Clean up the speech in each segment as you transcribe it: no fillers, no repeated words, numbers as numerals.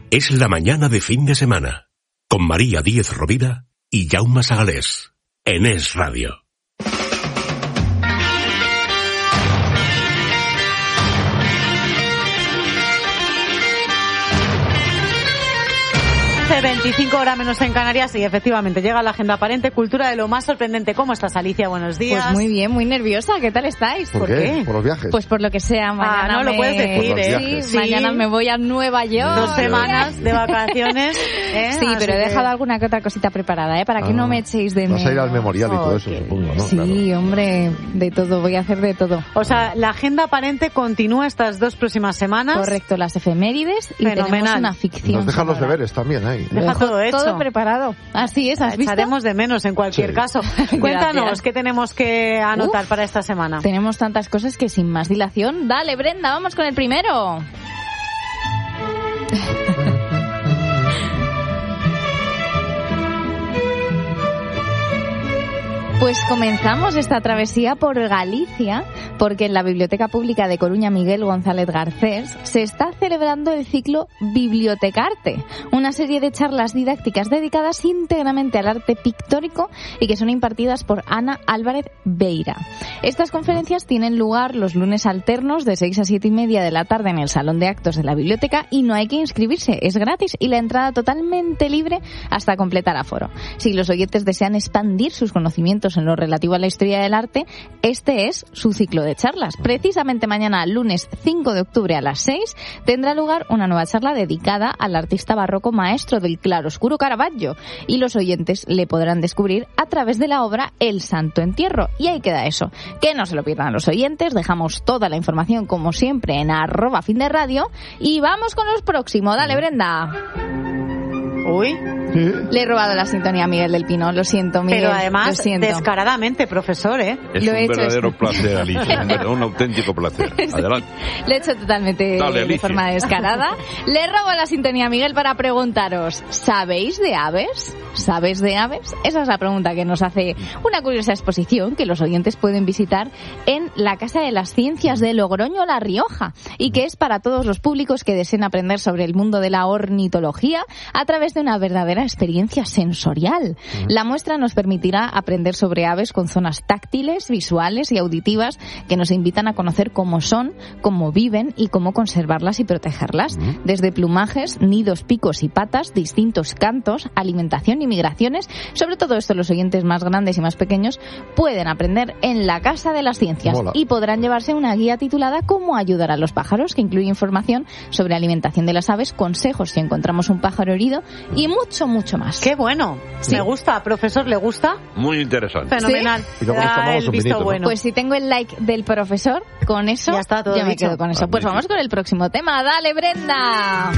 Es la mañana de fin de semana, con María Díez Rovira y Jaume Sagalés, en Es Radio. Hace 25 horas menos en Canarias y efectivamente llega la agenda aparente, cultura de lo más sorprendente. ¿Cómo estás, Alicia? Buenos días. Pues muy bien, muy nerviosa. ¿Qué tal estáis? ¿Por qué? ¿Por los viajes? Pues por lo que sea. Mañana lo puedes decir, ¿eh? Sí, mañana me voy a Nueva York. 2 semanas de vacaciones, ¿eh? Sí, pero he dejado alguna que otra cosita preparada, ¿eh? Para que no me echéis de menos. Vas a ir al memorial y todo eso, supongo, ¿no? Sí, claro. Hombre, de todo, voy a hacer de todo. O sea, la agenda aparente continúa estas 2 próximas semanas. Correcto, las efemérides y tenemos una ficción. Nos dejan los deberes también ahí. Deja todo hecho. Todo preparado. Así es, ¿has visto? Echaremos de menos en cualquier caso. Cuéntanos, ¿qué tenemos que anotar para esta semana? Tenemos tantas cosas que sin más dilación. Dale, Brenda, vamos con el primero. Pues comenzamos esta travesía por Galicia, porque en la Biblioteca Pública de Coruña Miguel González Garcés se está celebrando el ciclo Bibliotecarte, una serie de charlas didácticas dedicadas íntegramente al arte pictórico y que son impartidas por Ana Álvarez Beira. Estas conferencias tienen lugar los lunes alternos de 6 a 7 y media de la tarde en el Salón de Actos de la Biblioteca y no hay que inscribirse, es gratis y la entrada totalmente libre hasta completar aforo. Si los oyentes desean expandir sus conocimientos en lo relativo a la historia del arte, este es su ciclo de charlas. Precisamente mañana, lunes 5 de octubre a las 6, tendrá lugar una nueva charla dedicada al artista barroco maestro del claroscuro Caravaggio y los oyentes le podrán descubrir a través de la obra El Santo Entierro. Y ahí queda eso. Que no se lo pierdan los oyentes, dejamos toda la información como siempre en @finderradio y vamos con los próximos. Dale, Brenda. Uy. Le he robado la sintonía a Miguel del Pino, lo siento, Miguel. Pero además, descaradamente, profesor, ¿eh? Es lo un verdadero placer, Alicia, un auténtico placer. Adelante. Lo he hecho totalmente de forma descarada. Le robo la sintonía a Miguel para preguntaros, ¿sabéis de aves? ¿Sabes de aves? Esa es la pregunta que nos hace una curiosa exposición que los oyentes pueden visitar en la Casa de las Ciencias de Logroño, La Rioja, y que es para todos los públicos que deseen aprender sobre el mundo de la ornitología a través de una verdadera experiencia sensorial. La muestra nos permitirá aprender sobre aves con zonas táctiles, visuales y auditivas que nos invitan a conocer cómo son, cómo viven y cómo conservarlas y protegerlas. Desde plumajes, nidos, picos y patas, distintos cantos, alimentación y migraciones. Sobre todo esto los oyentes más grandes y más pequeños pueden aprender en la Casa de las Ciencias. Mola. Y podrán llevarse una guía titulada Cómo ayudar a los pájaros, que incluye información sobre alimentación de las aves, consejos si encontramos un pájaro herido y mucho más. ¡Qué bueno! Sí. Me gusta, profesor, ¿le gusta? Muy interesante. Fenomenal. ¿Sí? Y luego nos tomamos el un visto vinito, ¿no? bueno. Pues si tengo el like del profesor, con eso ya está todo yo me dicho. quedo con eso. Pues vamos con el próximo tema. ¡Dale, Brenda!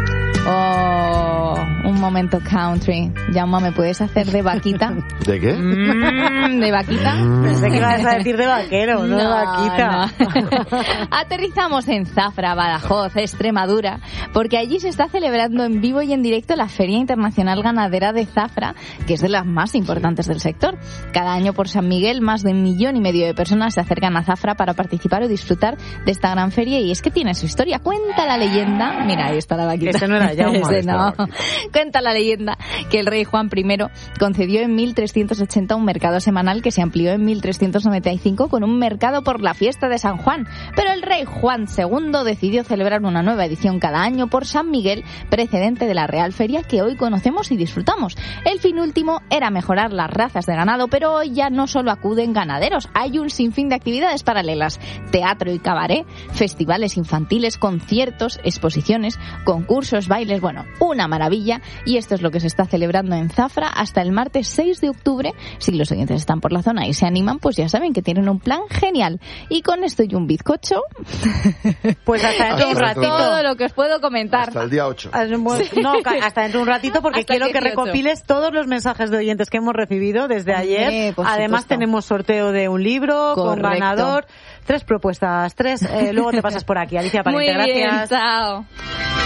Oh, un momento country. Jaume, ¿me puedes hacer de vaquita? ¿De qué? ¿De vaquita? Pensé que ibas a decir de vaquero, no de vaquita. No. Aterrizamos en Zafra, Badajoz, Extremadura, porque allí se está celebrando en vivo y en directo la Feria Internacional Ganadera de Zafra, que es de las más importantes del sector. Cada año por San Miguel, más de 1,5 millones de personas se acercan a Zafra para participar o disfrutar de esta gran feria, y es que tiene su historia. Cuenta la leyenda, mira, ahí está la vaquita. Ese no era Jaume. Ese no. Cuenta la leyenda que el rey Juan I concedió en 1380 un mercado semanal que se amplió en 1395 con un mercado por la fiesta de San Juan. Pero el rey Juan II decidió celebrar una nueva edición cada año por San Miguel, precedente de la Real Feria que hoy conocemos y disfrutamos. El fin último era mejorar las razas de ganado, pero hoy ya no solo acuden ganaderos, hay un sinfín de actividades paralelas: teatro y cabaret, festivales infantiles, conciertos, exposiciones, concursos, bailes, bueno, una maravilla. Y esto es lo que se está celebrando en Zafra hasta el martes 6 de octubre. Si los oyentes están por la zona y se animan, pues ya saben que tienen un plan genial. Y con esto y un bizcocho, pues hasta dentro de un ratito. Todo lo que os puedo comentar. Hasta el día 8. No, hasta dentro de un ratito, porque Hasta quiero el que 18. recopiles todos los mensajes de oyentes que hemos recibido desde ayer. Además tenemos sorteo de un libro. Correcto. Con ganador. 3 propuestas, 3. Luego te pasas por aquí, Alicia Pariente. Muy bien, gracias. chao.